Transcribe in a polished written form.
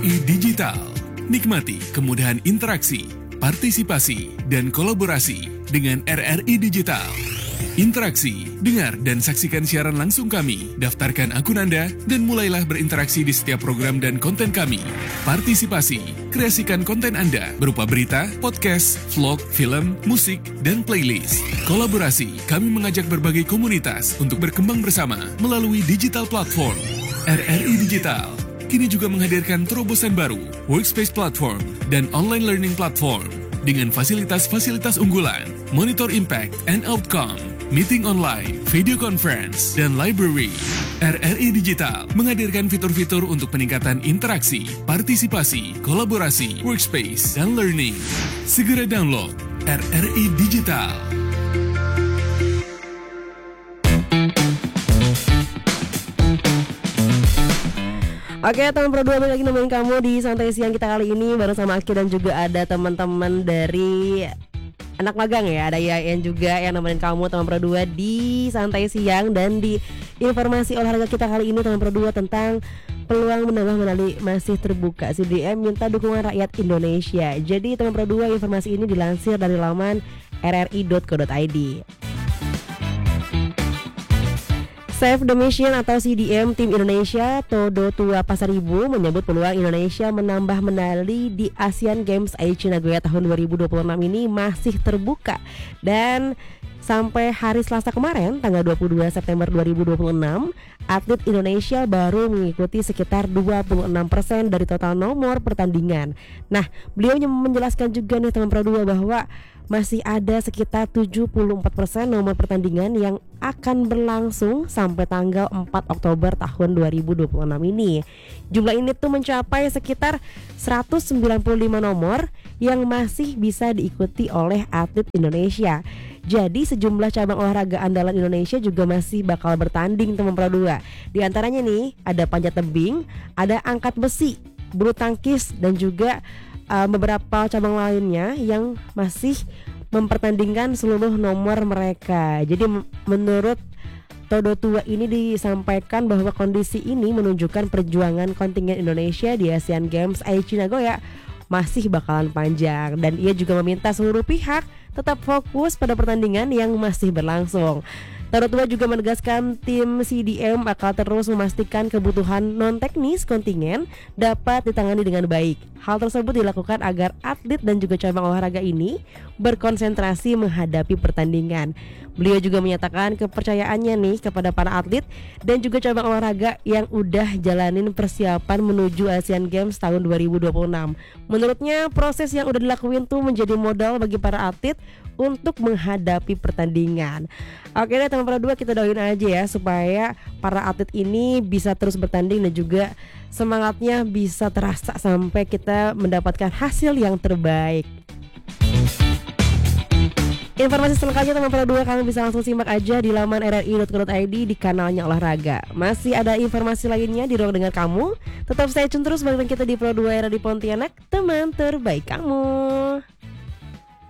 RRI Digital. Nikmati kemudahan interaksi, partisipasi, dan kolaborasi dengan RRI Digital. Interaksi, dengar dan saksikan siaran langsung kami, daftarkan akun Anda, dan mulailah berinteraksi di setiap program dan konten kami. Partisipasi, kreasikan konten Anda berupa berita, podcast, vlog, film, musik, dan playlist. Kolaborasi, kami mengajak berbagai komunitas untuk berkembang bersama melalui digital platform. RRI Digital kini juga menghadirkan terobosan baru, workspace platform, dan online learning platform dengan fasilitas-fasilitas unggulan, monitor impact and outcome, meeting online, video conference, dan library. RRI Digital menghadirkan fitur-fitur untuk peningkatan interaksi, partisipasi, kolaborasi, workspace, dan learning. Segera download RRI Digital. Oke, teman Pro 2 lagi nemenin kamu di Santai Siang kita kali ini bareng sama Aki dan juga ada teman-teman dari anak magang ya. Ada Yayan juga yang nemenin kamu teman Pro 2 di Santai Siang. Dan di informasi olahraga kita kali ini teman Pro 2 tentang peluang menambah medali masih terbuka. CDM minta dukungan rakyat Indonesia. Jadi teman Pro 2, informasi ini dilansir dari laman rri.co.id. Save the Mission atau CDM Tim Indonesia Todo Tua Pasaribu menyebut peluang Indonesia menambah medali di Asian Games Aichi Nagoya tahun 2026 ini masih terbuka. Dan sampai hari Selasa kemarin, tanggal 22 September 2026, atlet Indonesia baru mengikuti sekitar 26% dari total nomor pertandingan. Nah, beliau menjelaskan juga nih teman Pro 2 bahwa masih ada sekitar 74% nomor pertandingan yang akan berlangsung sampai tanggal 4 Oktober tahun 2026 ini. Jumlah ini tuh mencapai sekitar 195 nomor yang masih bisa diikuti oleh atlet Indonesia. Jadi sejumlah cabang olahraga andalan Indonesia juga masih bakal bertanding teman Pro 2. Di antaranya nih ada panjat tebing, ada angkat besi, bulu tangkis, dan juga beberapa cabang lainnya yang masih mempertandingkan seluruh nomor mereka. Jadi menurut Todo Tua ini disampaikan bahwa kondisi ini menunjukkan perjuangan kontingen Indonesia di Asian Games Aichi Nagoya masih bakalan panjang. Dan ia juga meminta seluruh pihak tetap fokus pada pertandingan yang masih berlangsung. Todo Tua juga menegaskan tim CDM akan terus memastikan kebutuhan non-teknis kontingen dapat ditangani dengan baik. Hal tersebut dilakukan agar atlet dan juga cabang olahraga ini berkonsentrasi menghadapi pertandingan. Beliau juga menyatakan kepercayaannya nih kepada para atlet dan juga cabang olahraga yang udah jalanin persiapan menuju Asian Games tahun 2026. Menurutnya proses yang udah dilakuin tuh menjadi modal bagi para atlet untuk menghadapi pertandingan. Oke deh teman Pro 2, kita doain aja ya supaya para atlet ini bisa terus bertanding dan juga semangatnya bisa terasa sampai kita mendapatkan hasil yang terbaik. Informasi selengkapnya teman Pro 2 kalian bisa langsung simak aja di laman rri.co.id di kanalnya olahraga. Masih ada informasi lainnya di ruang dengar kamu. Tetap stay tune terus bareng kita di Pro 2 era di Pontianak, teman terbaik kamu.